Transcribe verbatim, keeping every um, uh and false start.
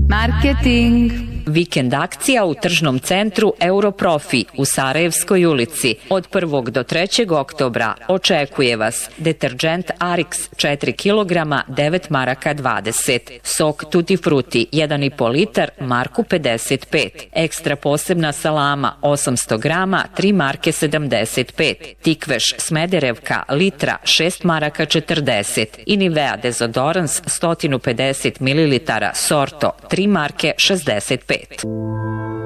Marketing. Vikend akcija u tržnom centru Europrofi u Sarajevskoj ulici. Od prvog do trećeg oktobra očekuje vas deterdžent Arix četiri kilograma devet maraka dvadeset, sok Tutti Frutti jedan i po litar marku pedeset pet, ekstra posebna salama osamsto grama tri marke sedamdeset pet, Tikveš Smederevka litra šest maraka četrdeset i Nivea dezodorans sto pedeset mililitara Sorto tri marke šezdeset pet.